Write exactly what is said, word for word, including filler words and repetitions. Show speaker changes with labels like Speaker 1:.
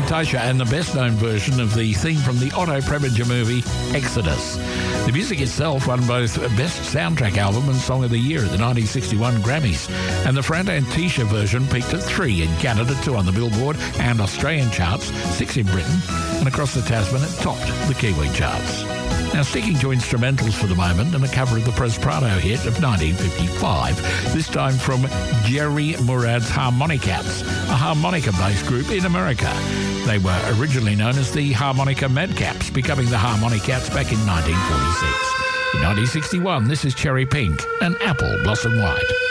Speaker 1: Fantasia and the best-known version of the theme from the Otto Preminger movie, Exodus. The music itself won both Best Soundtrack Album and Song of the Year at the nineteen sixty-one Grammys, and the Fantasia version peaked at three in Canada, two on the Billboard and Australian charts, six in Britain, and across the Tasman it topped the Kiwi charts. Now, sticking to instrumentals for the moment, and a cover of the Pres Prado hit of nineteen fifty-five, this time from Jerry Murad's Harmonicats, a harmonica-based group in America. They were originally known as the Harmonica Madcaps, becoming the Harmonicats back in nineteen forty-six. In nineteen sixty-one, this is Cherry Pink and Apple Blossom White.